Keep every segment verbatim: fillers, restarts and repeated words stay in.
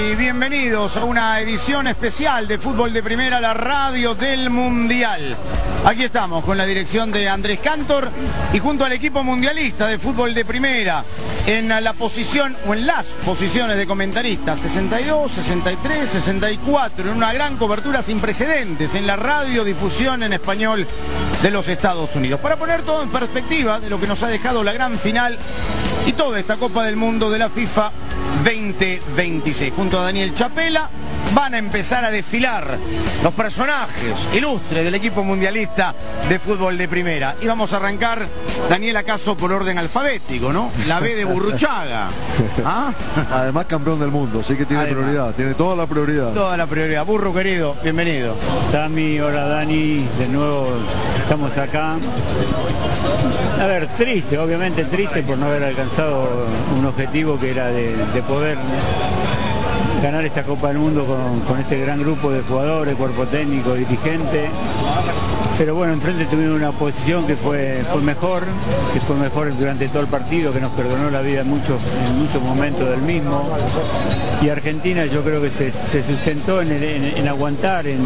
Y bienvenidos a una edición especial de Fútbol de Primera, la radio del Mundial. Aquí estamos con la dirección de Andrés Cantor y junto al equipo mundialista de Fútbol de Primera en la posición o en las posiciones de comentaristas sesenta y dos, sesenta y tres, sesenta y cuatro, en una gran cobertura sin precedentes en la radiodifusión en español de los Estados Unidos. Para poner todo en perspectiva de lo que nos ha dejado la gran final y toda esta Copa del Mundo de la FIFA veinte veintiséis. Junto a Daniel Chapela van a empezar a desfilar los personajes ilustres del equipo mundialista de Fútbol de Primera. Y vamos a arrancar, Daniel, acaso por orden alfabético, ¿no? La B de Burruchaga. ¿Ah? Además campeón del mundo, así que tiene Además. prioridad, tiene toda la prioridad. Toda la prioridad. Burro querido, bienvenido. Sami, hola Dani, de nuevo estamos acá. A ver, triste, obviamente triste por no haber alcanzado un objetivo que era de, de poder ganar esta Copa del Mundo con, con este gran grupo de jugadores, cuerpo técnico, dirigente. Pero bueno, enfrente tuvimos una posición que fue, fue mejor, que fue mejor durante todo el partido, que nos perdonó la vida en muchos, en muchos momentos del mismo. Y Argentina yo creo que se, se sustentó en, el, en, en aguantar, en, en,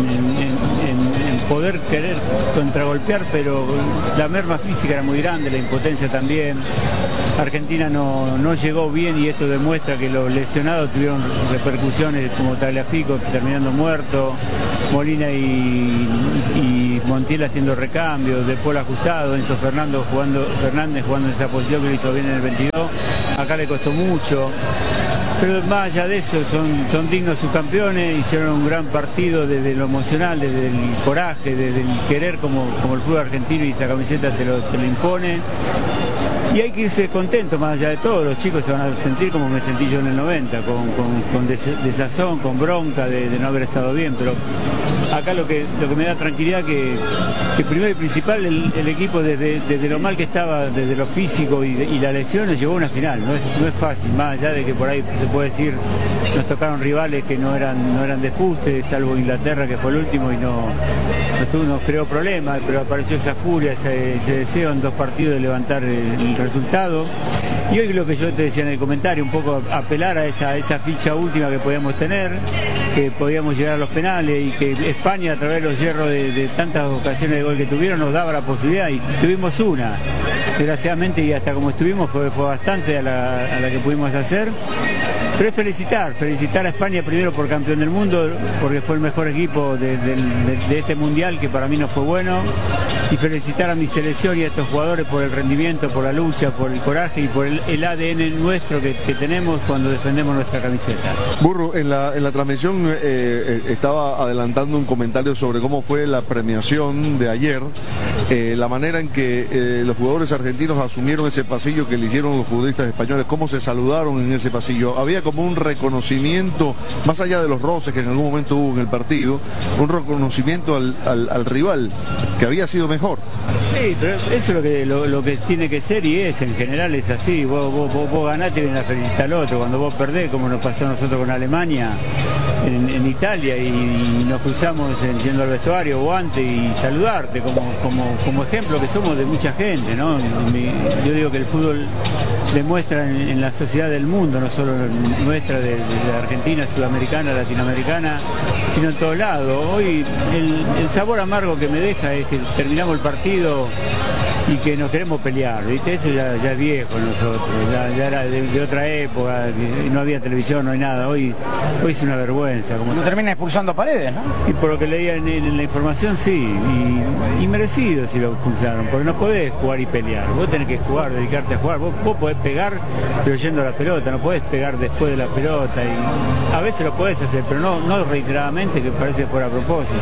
en, en poder querer contragolpear, pero la merma física era muy grande, la impotencia también. Argentina no, no llegó bien y esto demuestra que los lesionados tuvieron repercusiones como Tagliafico terminando muerto, Molina y, y Montiel haciendo recambios, De Paul ajustado, Enzo Fernando jugando, Fernández jugando en esa posición que lo hizo bien en el veintidós, acá le costó mucho. Pero más allá de eso, son, son dignos subcampeones, hicieron un gran partido desde lo emocional, desde el coraje, desde el querer como, como el fútbol argentino, y esa camiseta te lo, te lo impone. Y hay que irse contento más allá de todo, los chicos se van a sentir como me sentí yo en el noventa, con, con, con des, desazón, con bronca de, de no haber estado bien, pero acá lo que, lo que me da tranquilidad que, que primero y principal el, el equipo desde, desde lo mal que estaba, desde lo físico y, y las lesiones, llegó a una final, no es, no es fácil, más allá de que por ahí se puede decir, nos tocaron rivales que no eran, no eran de fuste, salvo Inglaterra que fue el último y no, no nos creó problemas, pero apareció esa furia, ese, ese deseo en dos partidos de levantar el, el resultado. Y hoy lo que yo te decía en el comentario, un poco apelar a esa, a esa ficha última que podíamos tener, que podíamos llegar a los penales y que España, a través de los hierros de, de tantas ocasiones de gol que tuvieron, nos daba la posibilidad y tuvimos una. Desgraciadamente, y hasta como estuvimos fue, fue bastante a la, a la que pudimos hacer. Pero es felicitar, felicitar a España primero por campeón del mundo, porque fue el mejor equipo de, de, de, de este mundial, que para mí no fue bueno, y felicitar a mi selección y a estos jugadores por el rendimiento, por la lucha, por el coraje y por el, el A D N nuestro que, que tenemos cuando defendemos nuestra camiseta. Burro, en la, en la transmisión eh, estaba adelantando un comentario sobre cómo fue la premiación de ayer, eh, la manera en que eh, los jugadores argentinos asumieron ese pasillo que le hicieron los futbolistas españoles, cómo se saludaron en ese pasillo. Había como un reconocimiento, más allá de los roces que en algún momento hubo en el partido, un reconocimiento al, al, al rival que había sido mejor. Sí, pero eso es lo que, lo, lo que tiene que ser y es, en general es así, vos, vos, vos, vos ganás y vienes a felicitar al otro, cuando vos perdés, como nos pasó a nosotros con Alemania en, en Italia, y, y nos cruzamos en, yendo al vestuario o antes y saludarte como, como, como ejemplo que somos de mucha gente, ¿no? Mi, yo digo que el fútbol demuestra en, en la sociedad del mundo, no solo nuestra, de, de Argentina, sudamericana, latinoamericana, sino en todos lados. Hoy el, el sabor amargo que me deja es que terminamos el partido y que nos queremos pelear, ¿viste? Eso ya, ya es viejo nosotros, ya, ya era de, de otra época, no había televisión, no hay nada, hoy, hoy es una vergüenza. Como no termina expulsando a Paredes, ¿no? Y por lo que leía en, en la información, sí, y, y merecido si lo expulsaron, porque no podés jugar y pelear, vos tenés que jugar, dedicarte a jugar, vos, vos podés pegar pero yendo a la pelota, no podés pegar después de la pelota, y a veces lo podés hacer, pero no, no reiteradamente, que parece por a propósito.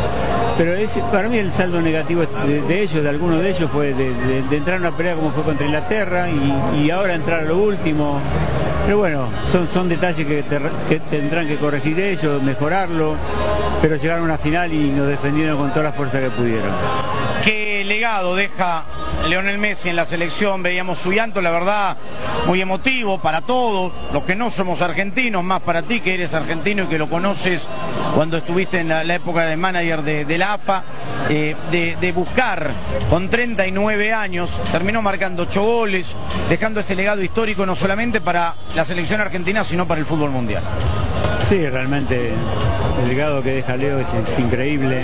Pero es, para mí el saldo negativo de, de ellos, de algunos de ellos, fue de, de, de entrar en una pelea como fue contra Inglaterra y, y ahora entrar a lo último. Pero bueno, son, son detalles que, te, que tendrán que corregir ellos, mejorarlo, pero llegaron a una final y nos defendieron con toda la fuerza que pudieron. ¿Qué legado deja Lionel Messi en la selección? Veíamos su llanto, la verdad, muy emotivo para todos, los que no somos argentinos, más para ti que eres argentino y que lo conoces cuando estuviste en la, la época de manager de, de la A F A, eh, de, de buscar con treinta y nueve años, terminó marcando ocho goles, dejando ese legado histórico no solamente para la selección argentina, sino para el fútbol mundial. Sí, realmente el legado que deja Leo es, es increíble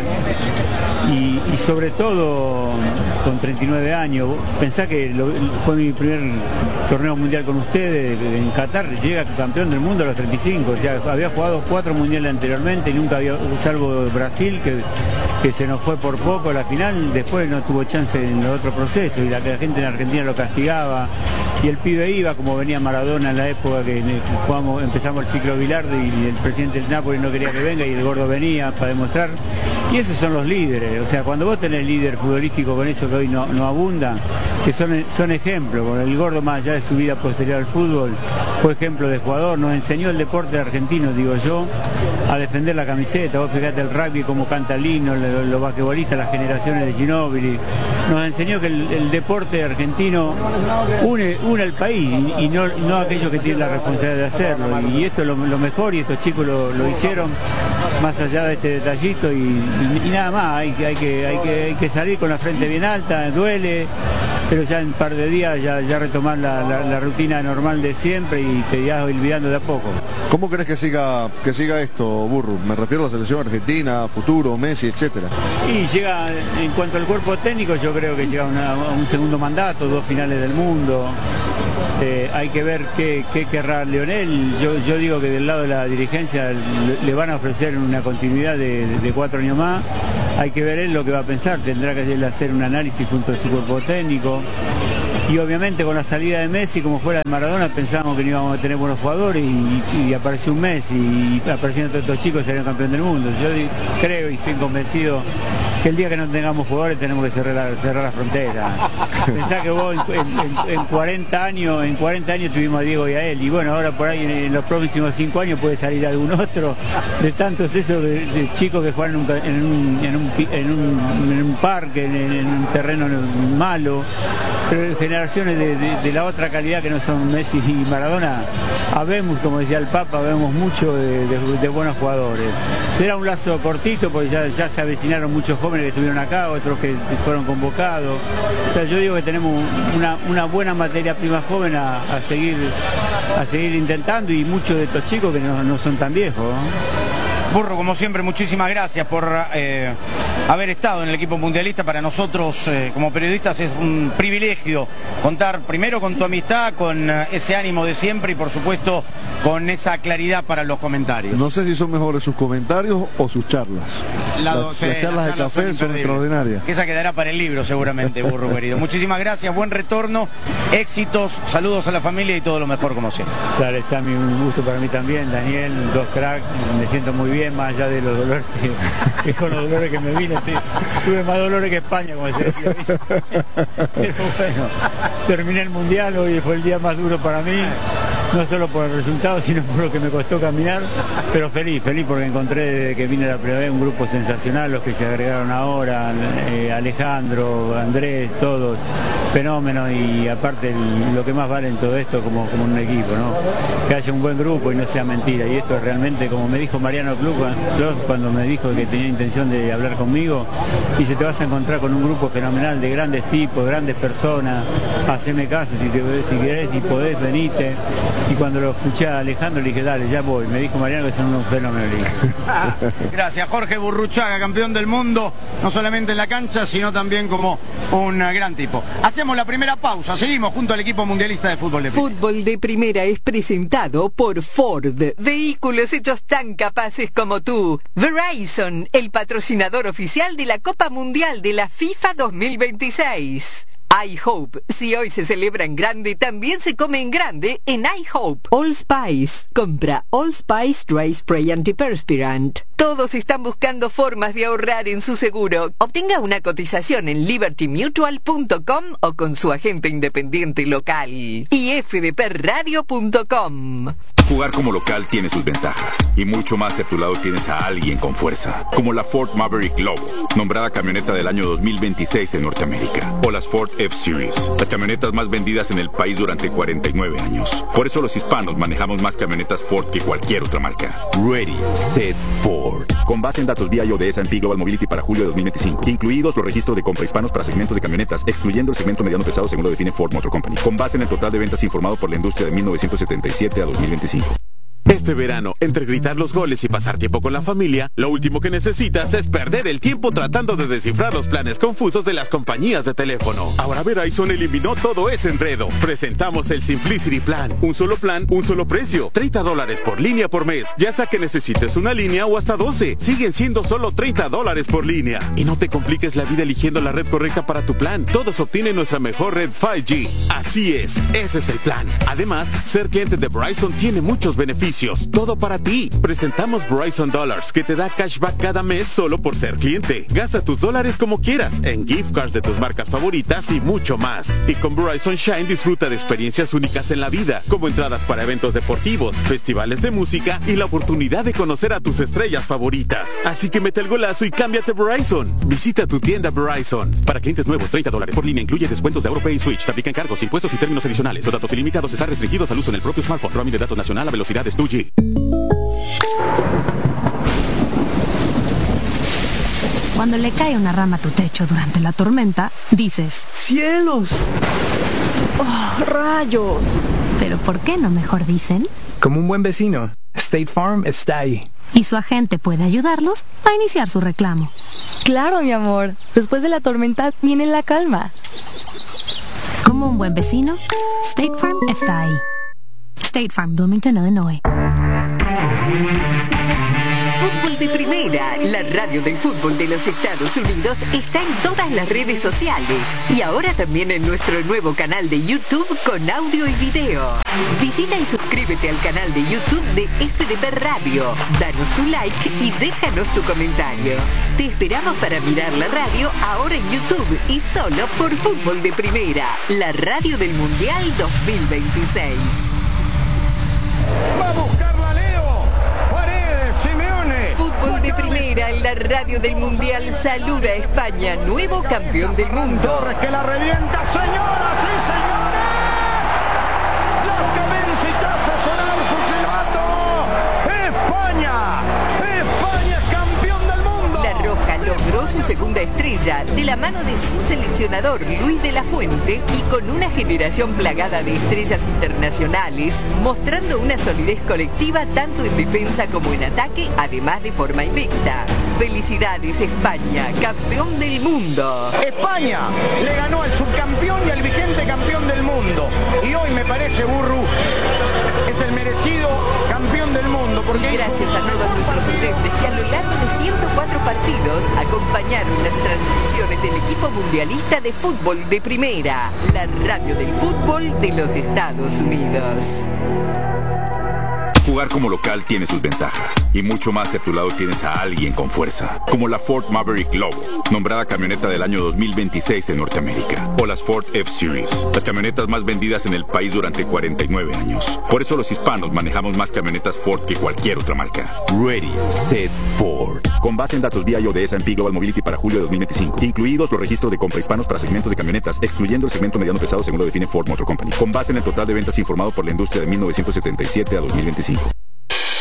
y, y sobre todo con treinta y nueve años. Pensá que lo, fue mi primer torneo mundial con ustedes en Qatar, llega campeón del mundo a los treinta y cinco, o sea, había jugado cuatro mundiales anteriormente y nunca había, salvo Brasil, que, que se nos fue por poco a la final, después no tuvo chance en los otros procesos y la, la gente en Argentina lo castigaba y el pibe iba, como venía Maradona en la época que jugamos, empezamos el ciclo Bilardo y el presidente del Napoli no quería que venga y el gordo venía para demostrar. Y esos son los líderes, o sea, cuando vos tenés líder futbolístico con eso que hoy no, no abunda, que son, son ejemplos, con el gordo más allá de su vida posterior al fútbol, fue ejemplo de jugador, nos enseñó el deporte argentino, digo yo, a defender la camiseta. Vos fíjate el rugby, como canta el himno, los, los basquetbolistas, las generaciones de Ginóbili, nos enseñó que el, el deporte argentino une, une al país y, y no, no aquellos que tienen la responsabilidad de hacerlo, y esto es lo, lo mejor y estos chicos lo, lo hicieron, más allá de este detallito y, y, y nada más, hay que, hay, que, hay, que, hay que salir con la frente bien alta, duele, pero ya en un par de días ya, ya retomar la, la, la rutina normal de siempre y te irás olvidando de a poco. ¿Cómo crees que siga, que siga esto, Burru? Me refiero a la selección argentina, futuro, Messi, etcétera. Y llega, en cuanto al cuerpo técnico, yo creo que llega una, a un segundo mandato, dos finales del mundo. Eh, hay que ver qué, qué querrá Lionel. Yo, yo digo que del lado de la dirigencia le, le van a ofrecer una continuidad de, de, de cuatro años más. Hay que ver él lo que va a pensar, tendrá que hacer un análisis junto a su cuerpo técnico. Y obviamente con la salida de Messi, como fuera de Maradona, pensábamos que no íbamos a tener buenos jugadores y, y apareció un Messi y aparecieron todos estos chicos y salieron campeón del mundo. Yo creo y estoy convencido que el día que no tengamos jugadores tenemos que cerrar la, cerrar la frontera. Pensá que vos en, en, en cuarenta años, en cuarenta años tuvimos a Diego y a él, y bueno, ahora por ahí en, en los próximos cinco años puede salir algún otro, de tantos esos de, de chicos que juegan en un, en un, en un, en un, en un parque, en, en un terreno malo, pero generaciones de, de, de la otra calidad que no son Messi y Maradona, habemos, como decía el Papa, vemos mucho de, de, de buenos jugadores. Será un lazo cortito porque ya, ya se avecinaron muchos jóvenes que estuvieron acá, otros que fueron convocados. O sea, yo digo que tenemos una, una buena materia prima joven a, a, seguir, a seguir intentando, y muchos de estos chicos que no, no son tan viejos, ¿no? Burru, como siempre, muchísimas gracias por eh, haber estado en el equipo mundialista. Para nosotros, eh, como periodistas, es un privilegio contar primero con tu amistad, con eh, ese ánimo de siempre y, por supuesto, con esa claridad para los comentarios. No sé si son mejores sus comentarios o sus charlas. La, las, sí, las charlas las de café son, son extraordinarias. Esa quedará para el libro seguramente, Burru querido. Muchísimas gracias, buen retorno, éxitos, saludos a la familia y todo lo mejor como siempre. Dale, Sammy, un gusto para mí también. Daniel, dos cracks, me siento muy bien, más allá de los dolores que, que con los dolores que me vine, tuve más dolores que España, como se decía. Pero bueno, terminé el mundial, hoy fue el día más duro para mí, no solo por el resultado, sino por lo que me costó caminar, pero feliz, feliz porque encontré desde que vine la primera vez un grupo sensacional, los que se agregaron ahora, eh, Alejandro, Andrés, todos, fenómenos, y aparte el, lo que más vale en todo esto como, como un equipo, ¿no? Que haya un buen grupo y no sea mentira, y esto es realmente, como me dijo Mariano Club cuando me dijo que tenía intención de hablar conmigo, y se te vas a encontrar con un grupo fenomenal de grandes tipos, grandes personas, haceme caso, si, te, si querés y podés, venite. Y cuando lo escuché a Alejandro le dije, dale, ya voy. Me dijo Mariano que son unos fenómenos. Gracias, Jorge Burruchaga, campeón del mundo, no solamente en la cancha, sino también como un gran tipo. Hacemos la primera pausa, seguimos junto al equipo mundialista de fútbol de primera. Fútbol de primera es presentado por Ford, vehículos hechos tan capaces como tú. Verizon, el patrocinador oficial de la Copa Mundial de la FIFA dos mil veintiséis. iHope, si hoy se celebra en grande, también se come en grande en iHope. Allspice, compra Allspice Dry Spray Antiperspirant. Todos están buscando formas de ahorrar en su seguro. Obtenga una cotización en liberty mutual punto com o con su agente independiente local. Y f d p radio punto com. Jugar como local tiene sus ventajas, y mucho más si a tu lado tienes a alguien con fuerza, como la Ford Maverick Lobo, nombrada camioneta del año dos mil veintiséis en Norteamérica, o las Ford F-Series, las camionetas más vendidas en el país durante cuarenta y nueve años. Por eso los hispanos manejamos más camionetas Ford que cualquier otra marca. Ready, Set, Ford. Con base en datos B I O de S and P Global Mobility para julio de dos mil veinticinco, incluidos los registros de compra hispanos para segmentos de camionetas, excluyendo el segmento mediano pesado según lo define Ford Motor Company, con base en el total de ventas informado por la industria de mil novecientos setenta y siete a dos mil veinticinco. Este verano, entre gritar los goles y pasar tiempo con la familia, lo último que necesitas es perder el tiempo tratando de descifrar los planes confusos de las compañías de teléfono. Ahora Verizon eliminó todo ese enredo. Presentamos el Simplicity Plan. Un solo plan, un solo precio. treinta dólares por línea por mes. Ya sea que necesites una línea o hasta doce. Siguen siendo solo treinta dólares por línea. Y no te compliques la vida eligiendo la red correcta para tu plan. Todos obtienen nuestra mejor red cinco G. Así es, ese es el plan. Además, ser cliente de Verizon tiene muchos beneficios. Todo para ti. Presentamos Verizon Dollars, que te da cashback cada mes solo por ser cliente. Gasta tus dólares como quieras, en gift cards de tus marcas favoritas y mucho más. Y con Verizon Shine disfruta de experiencias únicas en la vida, como entradas para eventos deportivos, festivales de música y la oportunidad de conocer a tus estrellas favoritas. Así que mete el golazo y cámbiate a Verizon. Visita tu tienda Verizon. Para clientes nuevos, treinta dólares por línea incluye descuentos de AuroPay y Switch. Se aplican cargos, impuestos y términos adicionales. Los datos ilimitados están restringidos al uso en el propio smartphone. Roaming de datos nacional a velocidades dos G. Cuando le cae una rama a tu techo durante la tormenta, dices: ¡cielos! ¡Oh, rayos! Pero ¿por qué no mejor dicen? Como un buen vecino, State Farm está ahí. Y su agente puede ayudarlos a iniciar su reclamo. Claro, mi amor. Después de la tormenta viene la calma. Como un buen vecino, State Farm está ahí. State Farm, Bloomington, Illinois. Fútbol de Primera, la radio del fútbol de los Estados Unidos, está en todas las redes sociales y ahora también en nuestro nuevo canal de YouTube con audio y video. Visita y suscríbete al canal de YouTube de F D P Radio, danos tu like y déjanos tu comentario. Te esperamos para mirar la radio ahora en YouTube y solo por Fútbol de Primera, la radio del Mundial dos mil veintiséis. ¡Va a buscarla Leo! ¡Paredes! ¡Simeone! Fútbol de Primera en la radio del Mundial saluda a España, nuevo campeón del mundo. Torres que la revienta, señoras y señores. Las que vence y hace sonar su silbato. ¡España! ¡España es campeón del mundo! La Roja logró su segunda estrella de la mano de su seleccionador Luis de la Fuente y con una generación plagada de estrellas internacionales, mostrando una solidez colectiva tanto en defensa como en ataque, además de forma invicta. Felicidades España, campeón del mundo. España le ganó al subcampeón y al vigente campeón del mundo. Y hoy me parece, Burru, es el merecido campeón del mundo. Porque y gracias a todos nuestros oyentes que a lo largo de ciento cuatro partidos acompañaron las transmisiones del equipo mundialista de fútbol de Primera, la radio del fútbol de los Estados Unidos. Jugar como local tiene sus ventajas y mucho más si a tu lado tienes a alguien con fuerza, como la Ford Maverick Lobo, nombrada camioneta del año dos mil veintiséis en Norteamérica, o las Ford F-Series, las camionetas más vendidas en el país durante cuarenta y nueve años. Por eso los hispanos manejamos más camionetas Ford que cualquier otra marca. Ready, Set, Ford. Con base en datos V I O de S and P Global Mobility para julio de dos mil veinticinco, incluidos los registros de compra hispanos para segmentos de camionetas, excluyendo el segmento mediano pesado según lo define Ford Motor Company, con base en el total de ventas informado por la industria de mil novecientos setenta y siete a dos mil veinticinco.